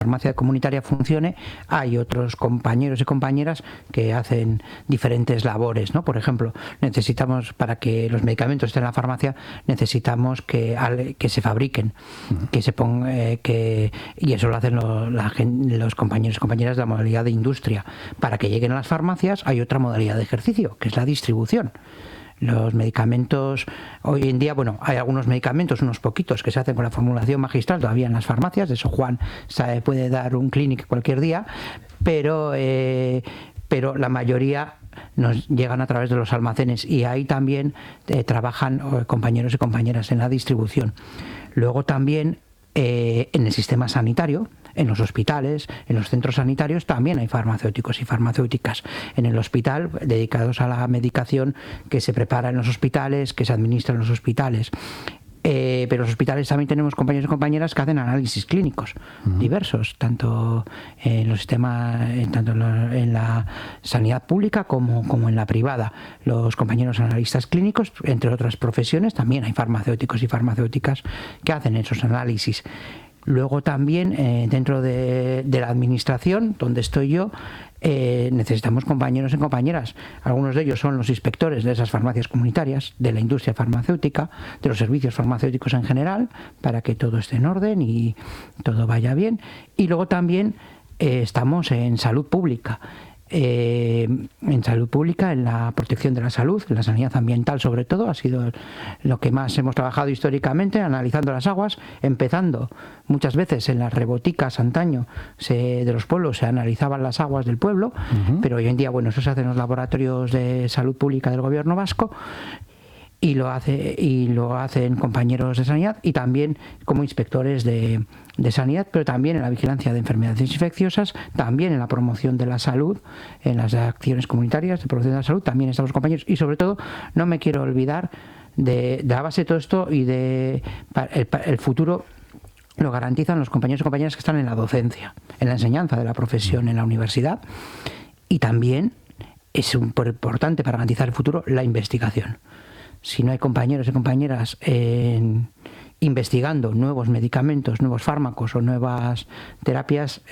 farmacia comunitaria funcione, hay otros compañeros y compañeras que hacen diferentes labores, ¿no? Por ejemplo, necesitamos, para que los medicamentos estén en la farmacia, necesitamos que se fabriquen, que se pongan, y eso lo hacen los compañeros y compañeras de la modalidad de industria. Para que lleguen a las farmacias hay otra modalidad de ejercicio, que es la distribución. Los medicamentos, hoy en día, bueno, hay algunos medicamentos, unos poquitos, que se hacen con la formulación magistral todavía en las farmacias, de eso Juan puede dar un clinic cualquier día, pero la mayoría nos llegan a través de los almacenes, y ahí también trabajan compañeros y compañeras en la distribución. Luego también en el sistema sanitario, en los hospitales, en los centros sanitarios, también hay farmacéuticos y farmacéuticas en el hospital dedicados a la medicación que se prepara en los hospitales, que se administra en los hospitales. Pero en los hospitales también tenemos compañeros y compañeras que hacen análisis clínicos diversos, tanto en los sistemas, tanto en la sanidad pública como en la privada. Los compañeros analistas clínicos, entre otras profesiones, también hay farmacéuticos y farmacéuticas que hacen esos análisis. Luego también dentro de la administración, donde estoy yo, necesitamos compañeros y compañeras. Algunos de ellos son los inspectores de esas farmacias comunitarias, de la industria farmacéutica, de los servicios farmacéuticos en general, para que todo esté en orden y todo vaya bien. Y luego también estamos en salud pública. En la protección de la salud, en la sanidad ambiental sobre todo, ha sido lo que más hemos trabajado históricamente, analizando las aguas, empezando muchas veces en las reboticas antaño de los pueblos, se analizaban las aguas del pueblo, pero hoy en día, bueno, eso se hace en los laboratorios de salud pública del gobierno vasco, y lo hacen compañeros de sanidad, y también como inspectores de sanidad, pero también en la vigilancia de enfermedades infecciosas, también en la promoción de la salud, en las acciones comunitarias de promoción de la salud, también estamos compañeros. Y sobre todo, no me quiero olvidar de la base de todo esto, y el futuro lo garantizan los compañeros y compañeras que están en la docencia, en la enseñanza de la profesión en la universidad, y también es importante para garantizar el futuro la investigación. Si no hay compañeros y compañeras investigando nuevos medicamentos, nuevos fármacos o nuevas terapias,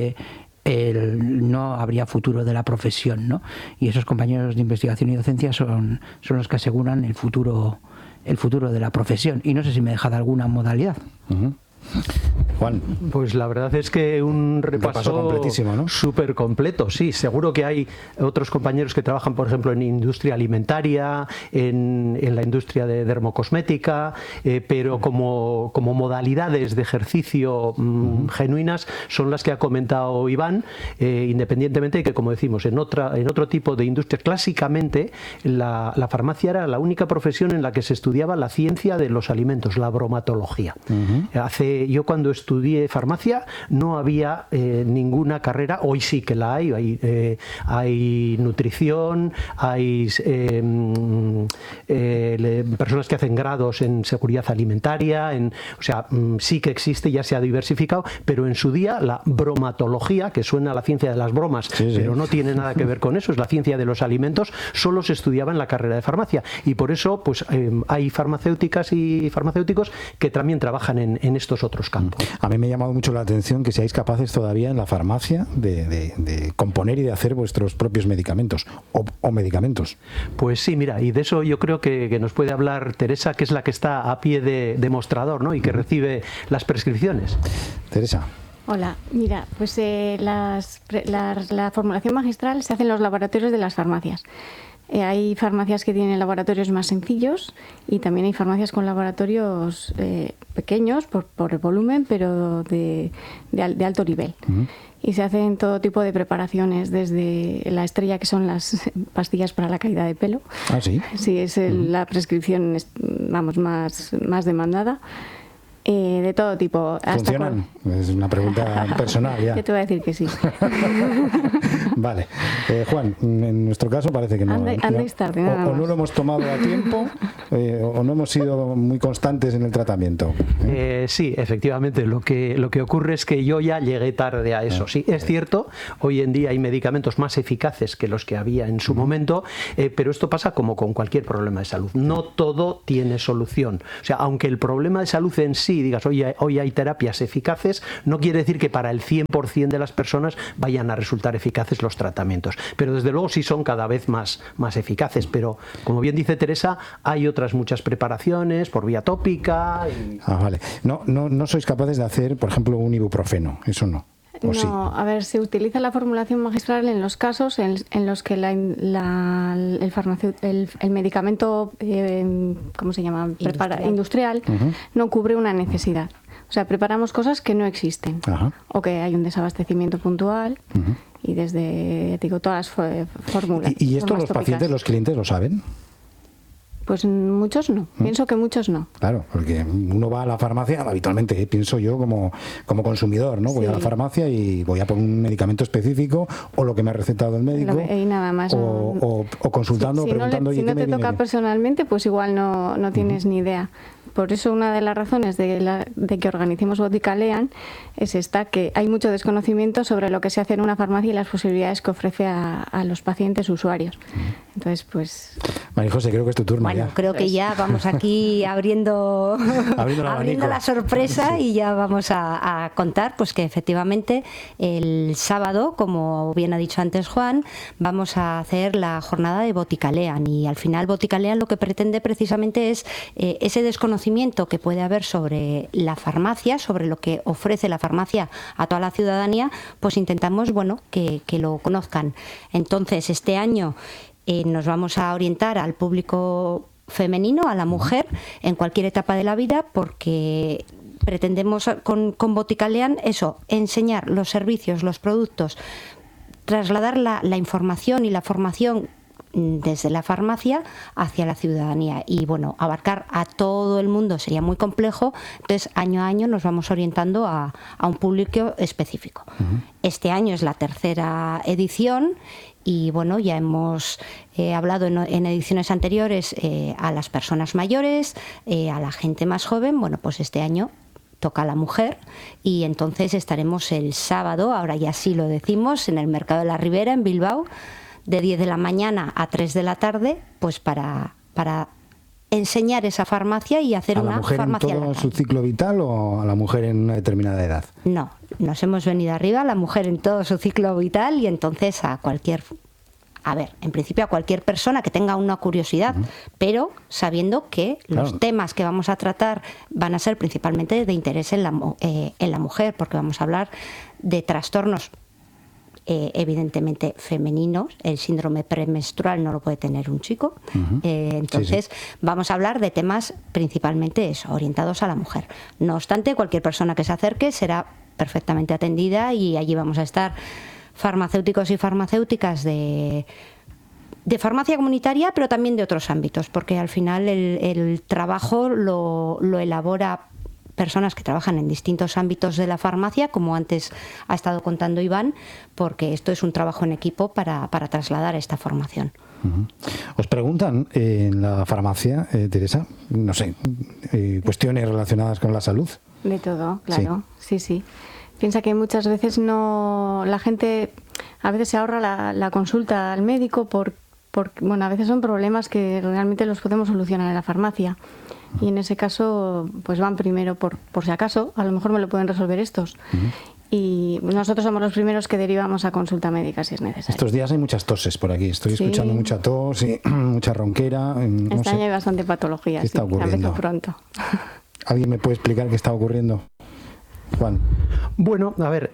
no habría futuro de la profesión, ¿no? Y esos compañeros de investigación y docencia son los que aseguran el futuro de la profesión. Y no sé si me he dejado alguna modalidad. Juan. Pues la verdad es que un repaso completísimo, ¿no? Súper completo, sí. Seguro que hay otros compañeros que trabajan, por ejemplo, en industria alimentaria, en la industria de dermocosmética, pero como modalidades de ejercicio genuinas son las que ha comentado Iván, independientemente de que, como decimos, en otro tipo de industria, clásicamente la farmacia era la única profesión en la que se estudiaba la ciencia de los alimentos, la bromatología. Yo cuando estudié farmacia no había ninguna carrera, hoy sí que la hay nutrición, hay personas que hacen grados en seguridad alimentaria, o sea, sí que existe, ya se ha diversificado, pero en su día la bromatología, que suena a la ciencia de las bromas, pero no tiene nada que ver con eso, es la ciencia de los alimentos, solo se estudiaba en la carrera de farmacia, y por eso pues hay farmacéuticas y farmacéuticos que también trabajan en estos otros campos. A mí me ha llamado mucho la atención que seáis capaces todavía en la farmacia de componer y de hacer vuestros propios medicamentos o medicamentos. Pues sí, mira, y de eso yo creo que nos puede hablar Teresa, que es la que está a pie de mostrador, ¿no? Y que recibe las prescripciones. Teresa. Hola, mira, pues la formulación magistral se hace en los laboratorios de las farmacias. Hay farmacias que tienen laboratorios más sencillos y también hay farmacias con laboratorios pequeños por el volumen, pero de alto nivel. Y se hacen todo tipo de preparaciones, desde la estrella, que son las pastillas para la caída de pelo. ¿Ah, sí? Sí, es la prescripción, vamos, más demandada. De todo tipo. ¿Funcionan? Es una pregunta personal ya. Yo te voy a decir que sí. Vale. Juan, en nuestro caso parece que no. Andéis tarde, nada o más. no lo hemos tomado a tiempo o no hemos sido muy constantes en el tratamiento. Sí, efectivamente. Lo que ocurre es que yo ya llegué tarde a eso. Sí, es cierto, hoy en día hay medicamentos más eficaces que los que había en su momento, pero esto pasa como con cualquier problema de salud. No todo tiene solución. O sea, aunque el problema de salud en sí y digas, hoy hay terapias eficaces, no quiere decir que para el 100% de las personas vayan a resultar eficaces los tratamientos. Pero desde luego sí son cada vez más eficaces. Pero, como bien dice Teresa, hay otras muchas preparaciones por vía tópica. Vale. No sois capaces de hacer, por ejemplo, un ibuprofeno, eso no. No, sí. A ver, se utiliza la formulación magistral en los casos en los que el medicamento, ¿cómo se llama? Industrial, no cubre una necesidad. O sea, preparamos cosas que no existen. Ajá. O que hay un desabastecimiento puntual y desde, digo, todas las fórmulas. ¿Y esto los tópicas. pacientes, los clientes lo saben? Pues muchos no. Pienso que muchos no. Claro, porque uno va a la farmacia habitualmente, pienso yo como consumidor, ¿no? Voy a la farmacia y voy a por un medicamento específico o lo que me ha recetado el médico Y nada más. o consultando o preguntando. Si no te toca personalmente, pues igual no tienes ni idea. Por eso una de las razones de que organicemos Boticalean es esta, que hay mucho desconocimiento sobre lo que se hace en una farmacia y las posibilidades que ofrece a los pacientes usuarios. Entonces, pues... María José, creo que es tu turno. Bueno, ya. creo que ya vamos aquí abriendo la sorpresa, sí. Y ya vamos a contar pues que efectivamente el sábado, como bien ha dicho antes Juan, vamos a hacer la jornada de Boticalean, y al final Boticalean lo que pretende precisamente es ese desconocimiento que puede haber sobre la farmacia, sobre lo que ofrece la farmacia a toda la ciudadanía, pues intentamos, bueno, que lo conozcan. Entonces, este año nos vamos a orientar al público femenino, a la mujer, en cualquier etapa de la vida, porque pretendemos con Boticalean eso, enseñar los servicios, los productos, trasladar la información y la formación desde la farmacia hacia la ciudadanía, y bueno, abarcar a todo el mundo sería muy complejo. Entonces, año a año nos vamos orientando a un público específico. Este año es la tercera edición y bueno, ya hemos hablado en ediciones anteriores a las personas mayores, a la gente más joven. Bueno, pues este año toca a la mujer, y entonces estaremos el sábado, ahora ya sí lo decimos, en el Mercado de la Ribera, en Bilbao, de 10 de la mañana a 3 de la tarde, pues para enseñar esa farmacia y hacer una farmacia. ¿A la mujer en todo su ciclo vital o a la mujer en una determinada edad? No, nos hemos venido arriba, la mujer en todo su ciclo vital, y entonces en principio a cualquier persona que tenga una curiosidad, pero sabiendo que los temas que vamos a tratar van a ser principalmente de interés en la mujer, porque vamos a hablar de trastornos evidentemente femeninos. El síndrome premenstrual no lo puede tener un chico. Entonces vamos a hablar de temas principalmente orientados a la mujer. No obstante, cualquier persona que se acerque será perfectamente atendida, y allí vamos a estar farmacéuticos y farmacéuticas de farmacia comunitaria, pero también de otros ámbitos, porque al final el trabajo lo elabora personas que trabajan en distintos ámbitos de la farmacia, como antes ha estado contando Iván, porque esto es un trabajo en equipo para trasladar esta formación. Os preguntan en la farmacia, Teresa, no sé, cuestiones relacionadas con la salud. De todo, claro, sí. Piensa que muchas veces la gente a veces se ahorra la consulta al médico porque bueno, a veces son problemas que realmente los podemos solucionar en la farmacia. Y en ese caso, pues van primero por si acaso, a lo mejor me lo pueden resolver estos. Y nosotros somos los primeros que derivamos a consulta médica si es necesario. Estos días hay muchas toses por aquí, estoy escuchando mucha tos y mucha ronquera. Este año hay bastante patología, ¿Qué está ocurriendo? Empezó pronto. ¿Alguien me puede explicar qué está ocurriendo? Juan. Bueno, a ver,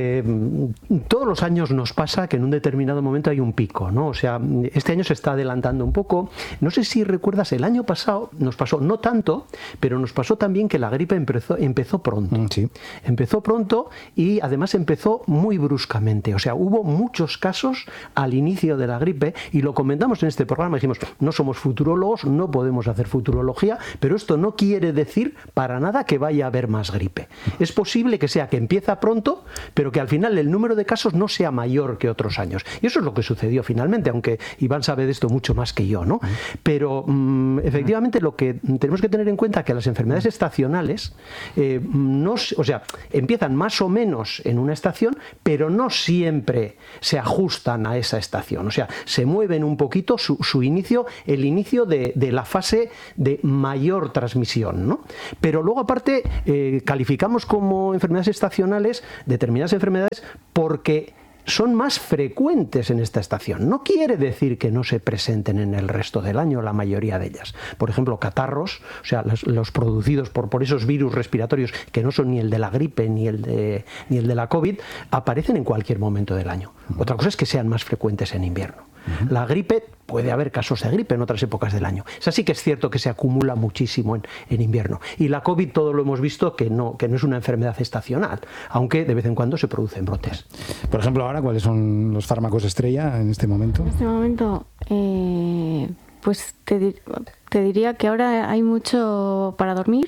todos los años nos pasa que en un determinado momento hay un pico, ¿no? O sea, este año se está adelantando un poco. No sé si recuerdas, el año pasado nos pasó, no tanto, pero nos pasó también que la gripe empezó pronto. Sí. Empezó pronto y además empezó muy bruscamente. O sea, hubo muchos casos al inicio de la gripe, y lo comentamos en este programa. Dijimos, no somos futurólogos, no podemos hacer futurología, pero esto no quiere decir para nada que vaya a haber más gripe. Es posible que sea que empieza pronto, pero que al final el número de casos no sea mayor que otros años. Y eso es lo que sucedió finalmente, aunque Iván sabe de esto mucho más que yo, ¿no? Pero efectivamente lo que tenemos que tener en cuenta es que las enfermedades estacionales empiezan más o menos en una estación, pero no siempre se ajustan a esa estación. O sea, se mueven un poquito su inicio, el inicio de la fase de mayor transmisión, ¿no? Pero luego aparte calificamos como enfermedades estacionales determinadas enfermedades porque son más frecuentes en esta estación. No quiere decir que no se presenten en el resto del año, la mayoría de ellas. Por ejemplo, catarros, o sea, los producidos por esos virus respiratorios que no son ni el de la gripe ni el de la COVID, aparecen en cualquier momento del año. Otra cosa es que sean más frecuentes en invierno. La gripe, puede haber casos de gripe en otras épocas del año. Es así que es cierto que se acumula muchísimo en invierno. Y la COVID, todo lo hemos visto que no es una enfermedad estacional, aunque de vez en cuando se producen brotes. Por ejemplo, ahora, ¿cuáles son los fármacos estrella en este momento? En este momento, pues te diría que ahora hay mucho para dormir.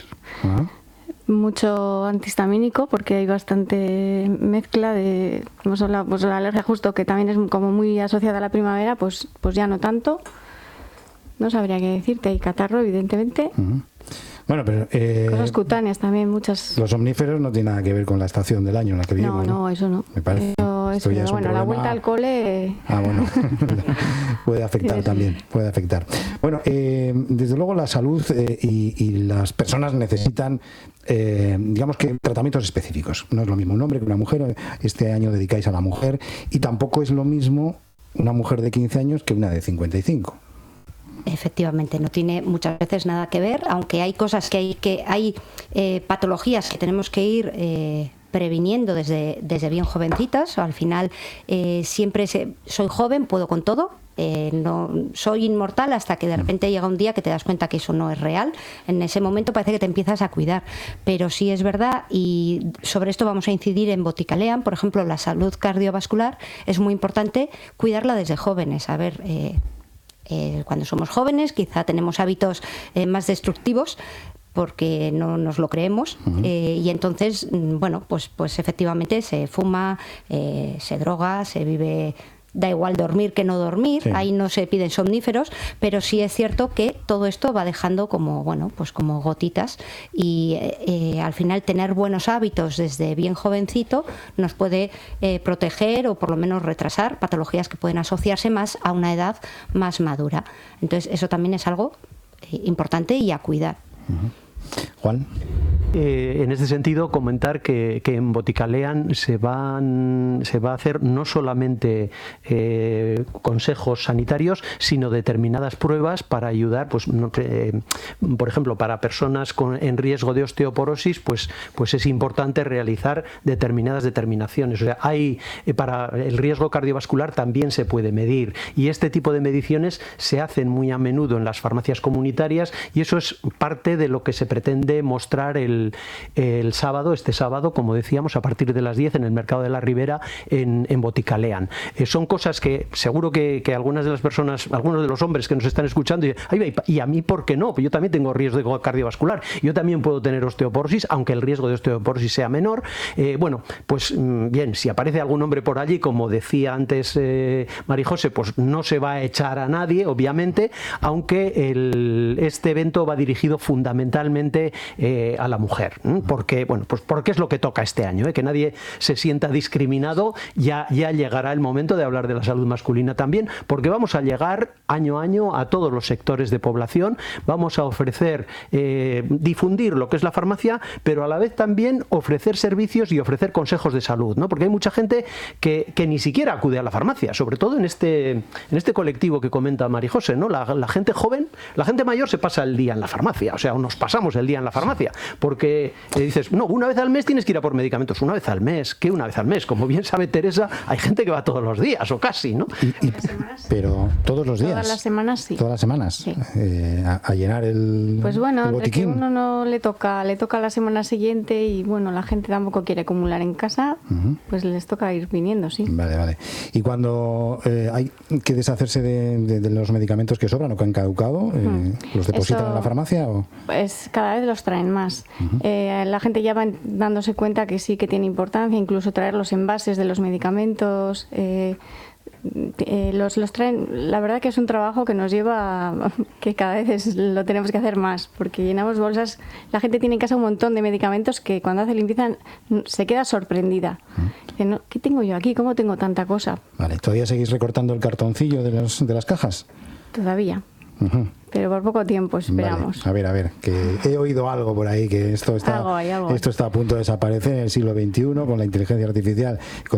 Mucho antihistamínico, porque hay bastante mezcla de, hemos hablado, pues la alergia justo, que también es como muy asociada a la primavera, pues ya no tanto. No sabría qué decirte. Hay catarro, evidentemente. Bueno, pero cosas cutáneas también, muchas. Los omníferos no tienen nada que ver con la estación del año en la que vivimos. No, eso no. Me parece. Eso ya bueno, la vuelta al cole. Bueno, puede afectar también, puede afectar. Bueno, desde luego la salud y las personas necesitan, digamos que tratamientos específicos. No es lo mismo un hombre que una mujer. Este año dedicáis a la mujer y tampoco es lo mismo una mujer de 15 años que una de 55. Efectivamente, no tiene muchas veces nada que ver, aunque hay cosas hay patologías que tenemos que ir previniendo desde bien jovencitas. Al final siempre soy joven, puedo con todo. No soy inmortal hasta que de repente llega un día que te das cuenta que eso no es real. En ese momento parece que te empiezas a cuidar, pero sí es verdad, y sobre esto vamos a incidir en Boticalean. Por ejemplo, la salud cardiovascular es muy importante cuidarla desde jóvenes. A ver, cuando somos jóvenes quizá tenemos hábitos más destructivos porque no nos lo creemos, y entonces, bueno, pues efectivamente se fuma, se droga, se vive. Da igual dormir que no dormir, ahí no se piden somníferos, pero sí es cierto que todo esto va dejando como, bueno, pues como gotitas, y al final tener buenos hábitos desde bien jovencito nos puede proteger o por lo menos retrasar patologías que pueden asociarse más a una edad más madura. Entonces eso también es algo importante y a cuidar. Juan. En este sentido, comentar que en Boticalean se va a hacer no solamente consejos sanitarios, sino determinadas pruebas para ayudar, pues, por ejemplo, para personas en riesgo de osteoporosis, pues es importante realizar determinadas determinaciones. O sea, para el riesgo cardiovascular también se puede medir, y este tipo de mediciones se hacen muy a menudo en las farmacias comunitarias, y eso es parte de lo que se pretende mostrar este sábado, como decíamos, a partir de las 10 en el Mercado de la Ribera en Boticalean. Son cosas que seguro que algunas de las personas, algunos de los hombres que nos están escuchando, ¿y a mí por qué no? Pues yo también tengo riesgo cardiovascular, yo también puedo tener osteoporosis, aunque el riesgo de osteoporosis sea menor. Bueno, pues bien, si aparece algún hombre por allí, como decía antes María José, pues no se va a echar a nadie, obviamente, aunque este evento va dirigido fundamentalmente a la mujer, porque es lo que toca este año, que nadie se sienta discriminado. Ya llegará el momento de hablar de la salud masculina también, porque vamos a llegar año a año a todos los sectores de población, vamos a ofrecer, difundir lo que es la farmacia, pero a la vez también ofrecer servicios y ofrecer consejos de salud, ¿no? Porque hay mucha gente que ni siquiera acude a la farmacia, sobre todo en este colectivo que comenta María José, ¿no? La gente joven, la gente mayor se pasa el día en la farmacia, o sea, nos pasamos el día en la farmacia, porque dices, no, una vez al mes tienes que ir a por medicamentos. Una vez al mes, ¿qué una vez al mes? Como bien sabe Teresa, hay gente que va todos los días, o casi, ¿no? Pero todos los días. Todas las semanas, sí. Todas las semanas. Sí. A llenar el Pues bueno, el botiquín. uno no le toca la semana siguiente, y bueno, la gente tampoco quiere acumular en casa, pues les toca ir viniendo, sí. Vale. Y cuando hay que deshacerse de los medicamentos que sobran o que han caducado, ¿los depositan en la farmacia? ¿O? Pues cada vez los traen más. La gente ya va dándose cuenta que sí que tiene importancia, incluso traer los envases de los medicamentos. Los traen. La verdad que es un trabajo que nos lleva, que cada vez lo tenemos que hacer más, porque llenamos bolsas. La gente tiene en casa un montón de medicamentos que cuando hace limpieza se queda sorprendida. Dice, ¿qué tengo yo aquí? ¿Cómo tengo tanta cosa? Vale, ¿todavía seguís recortando el cartoncillo de las cajas? Todavía. Pero por poco tiempo esperamos. Vale. A ver, que he oído algo por ahí, que esto está, algo. Esto está a punto de desaparecer en el siglo XXI con la inteligencia artificial.